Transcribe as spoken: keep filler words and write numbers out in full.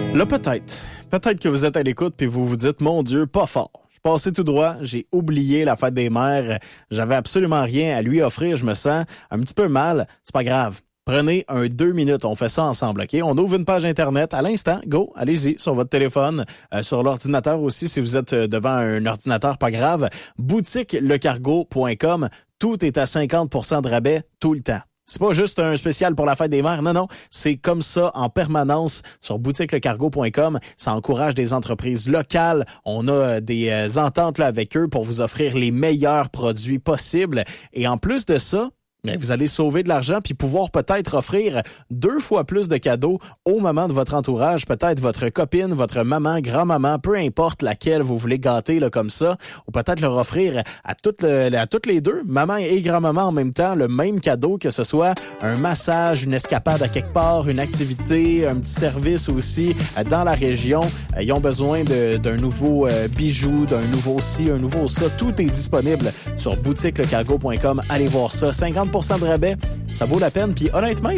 Là, peut-être. Peut-être que vous êtes à l'écoute puis vous vous dites, mon Dieu, pas fort. Je suis passé tout droit, j'ai oublié la fête des mères. J'avais absolument rien à lui offrir. Je me sens un petit peu mal. C'est pas grave. Prenez un deux minutes, on fait ça ensemble, OK? On ouvre une page Internet à l'instant. Go, allez-y, sur votre téléphone, euh, sur l'ordinateur aussi, si vous êtes devant un ordinateur, pas grave. boutique le cargo point com. Tout est à cinquante pour cent de rabais tout le temps. C'est pas juste un spécial pour la fête des mères, non, non. C'est comme ça en permanence sur boutique le cargo point com. Ça encourage des entreprises locales. On a des euh, ententes là, avec eux pour vous offrir les meilleurs produits possibles. Et en plus de ça, mais vous allez sauver de l'argent puis pouvoir peut-être offrir deux fois plus de cadeaux au moment de votre entourage. Peut-être votre copine, votre maman, grand-maman, peu importe laquelle vous voulez gâter là, comme ça. Ou peut-être leur offrir à toutes, le, à toutes les deux, maman et grand-maman en même temps, le même cadeau, que ce soit un massage, une escapade à quelque part, une activité, un petit service aussi euh, dans la région. Euh, ils ont besoin de, d'un nouveau euh, bijou, d'un nouveau ci, un nouveau ça. Tout est disponible sur boutique le cargo point com. Allez voir ça. cinquante pour cent de rabais, ça vaut la peine. Puis honnêtement,